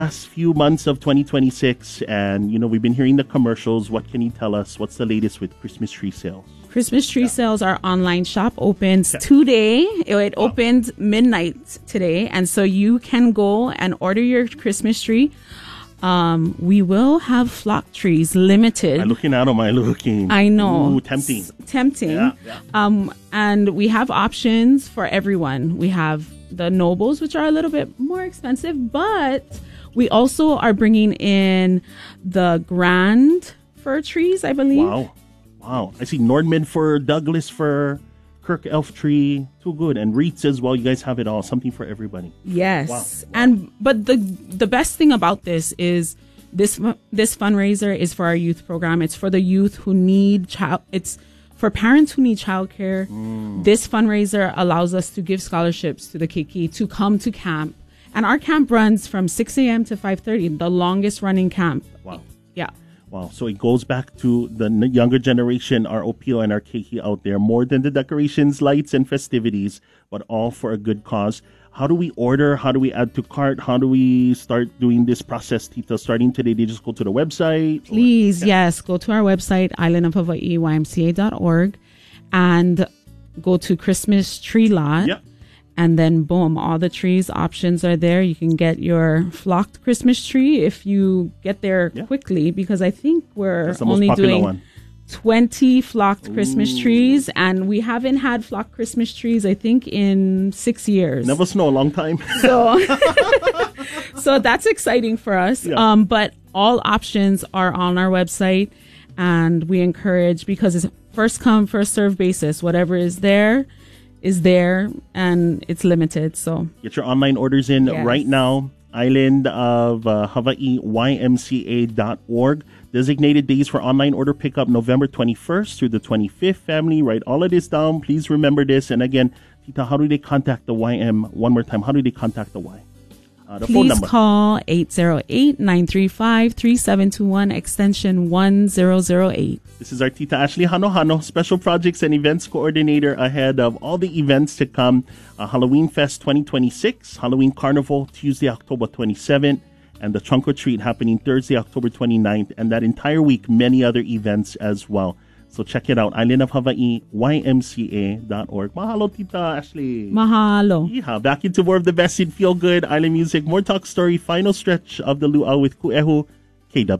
last few months of 2026, and we've been hearing the commercials. What can you tell us? What's the latest with Christmas tree sales? Christmas tree sales, our online shop opens today. It opened midnight today, and so you can go and order your Christmas tree. We will have flock trees limited. I'm looking at them. I know. Ooh, tempting. Tempting. Yeah. And we have options for everyone. We have the nobles, which are a little bit more expensive, but we also are bringing in the grand fir trees, I believe. Wow. I see Nordman fir, Douglas fir, Kirk elf tree. Too good. And wreaths as well. You guys have it all. Something for everybody. Yes. Wow. But the best thing about this is this fundraiser is for our youth program. It's for the youth who need it's for parents who need childcare. This fundraiser allows us to give scholarships to the Kiki to come to camp. And our camp runs from 6 a.m. to 5:30, the longest running camp. Wow. Yeah. Wow. So it goes back to the younger generation, our OPO and our Keiki out there, more than the decorations, lights, and festivities, but all for a good cause. How do we order? How do we add to cart? How do we start doing this process, Tita? Starting today, they just go to the website? Please, yes. Go to our website, islandofhawaii.ymca.org, and go to Christmas tree lot. Yep. And then, boom, all the trees options are there. You can get your flocked Christmas tree if you get there quickly, because I think we're only doing 20 flocked Christmas trees, and we haven't had flocked Christmas trees, I think, in 6 years. Never snow, a long time. So that's exciting for us. Yeah. But all options are on our website, and we encourage, because it's first come, first serve basis. Whatever is there, and it's limited. So get your online orders in right now. Island of Hawaii YMCA.org. Designated days for online order pickup November 21st through the 25th. Family, write all of this down. Please remember this. And again, Tita, how do they contact the YM? One more time, how do they contact the Y? The phone number. Please call 808-935-3721, extension 1008. This is our Tita Ashley Hano, Special Projects and Events Coordinator ahead of all the events to come. Halloween Fest 2026, Halloween Carnival Tuesday, October 27th, and the Trunk or Treat happening Thursday, October 29th, and that entire week, many other events as well. So check it out, Island of Hawaii, YMCA.org. Mahalo, Tita Ashley. Mahalo. Yeehaw. Back into more of the best in Feel Good Island music. More talk story, final stretch of the luau with Ku'ehu.